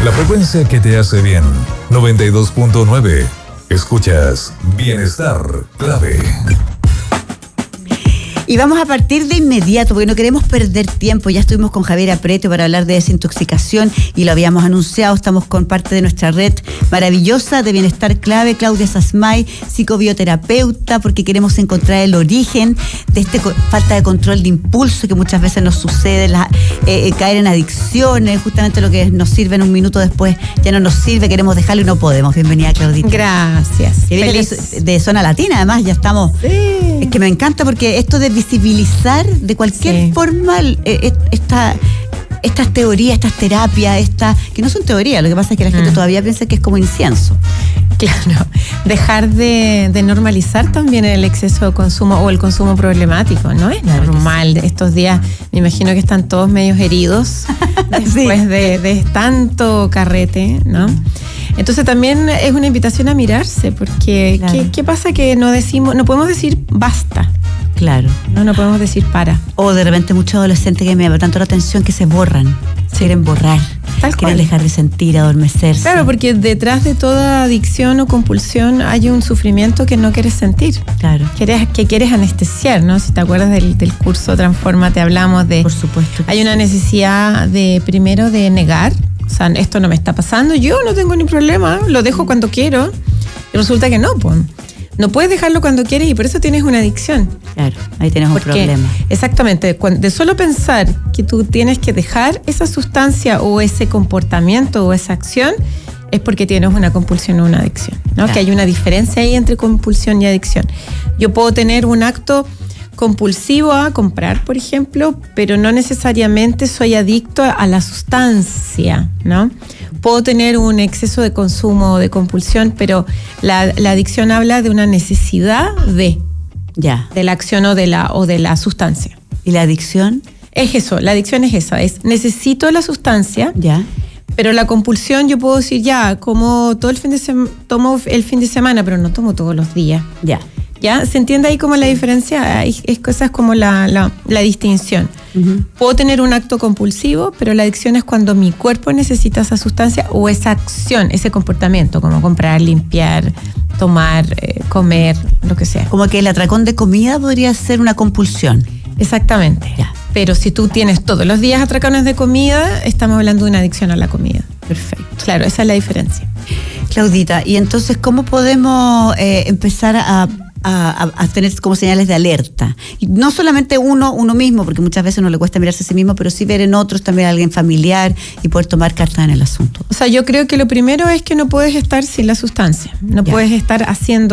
La frecuencia que te hace bien. 92.9. Escuchas Bienestar Clave. Y vamos a partir de inmediato, porque no queremos perder tiempo. Ya estuvimos con Javier Apretio para hablar de desintoxicación y lo habíamos anunciado. Estamos con parte de nuestra red maravillosa de Bienestar Clave, Claudia Sasmay, psicobioterapeuta, porque queremos encontrar el origen de esta falta de control de impulso que muchas veces nos sucede, caer en adicciones, justamente lo que nos sirve en un minuto después ya no nos sirve, queremos dejarlo y no podemos. Bienvenida, Claudita. Gracias. Que viene de Zona Latina, además, ya estamos. Sí. Es que me encanta porque esto de visibilizar de cualquier forma estas teorías, estas terapias, que no son teorías, lo que pasa es que la gente todavía piensa que es como incienso. Claro, dejar de normalizar también el exceso de consumo o el consumo problemático, no es normal. Estos días me imagino que están todos medios heridos después de tanto carrete, ¿no? Entonces también es una invitación a mirarse, porque claro. ¿qué pasa que no podemos decir basta? Claro. No podemos decir para. O de repente muchos adolescentes que me llaman tanto la atención que se borran, se quieren borrar, quieren dejar de sentir, adormecerse. Claro, porque detrás de toda adicción o compulsión hay un sufrimiento que no quieres sentir. Claro. Que quieres anestesiar, ¿no? Si te acuerdas del curso Transfórmate, hablamos de... Por supuesto. Hay una necesidad primero de negar. O sea, esto no me está pasando, yo no tengo ni problema, lo dejo cuando quiero. Y resulta que no, pues. No puedes dejarlo cuando quieres y por eso tienes una adicción. Claro, ahí tienes un problema. Exactamente, de solo pensar que tú tienes que dejar esa sustancia o ese comportamiento o esa acción, es porque tienes una compulsión o una adicción, ¿no? Claro. Que hay una diferencia ahí entre compulsión y adicción. Yo puedo tener un acto compulsivo a comprar, por ejemplo, pero no necesariamente soy adicto a la sustancia, ¿no? Puedo tener un exceso de consumo o de compulsión, pero la adicción habla de una necesidad de la acción o de la sustancia. ¿Y la adicción? Es eso, la adicción es esa, necesito la sustancia, pero la compulsión yo puedo decir como todo tomo el fin de semana, pero no tomo todos los días. ¿Ya? ¿Se entiende ahí como la diferencia? Esa es como la distinción. Uh-huh. Puedo tener un acto compulsivo, pero la adicción es cuando mi cuerpo necesita esa sustancia o esa acción, ese comportamiento, como comprar, limpiar, tomar, comer, lo que sea. Como que el atracón de comida podría ser una compulsión. Exactamente. Pero si tú tienes todos los días atracones de comida, estamos hablando de una adicción a la comida. Perfecto. Claro, esa es la diferencia. Claudita, y entonces, ¿cómo podemos empezar a tener como señales de alerta? Y no solamente uno mismo, porque muchas veces uno le cuesta mirarse a sí mismo, pero sí ver en otros también a alguien familiar y poder tomar cartas en el asunto. O sea, yo creo que lo primero es que no puedes estar sin la sustancia. No puedes estar haciendo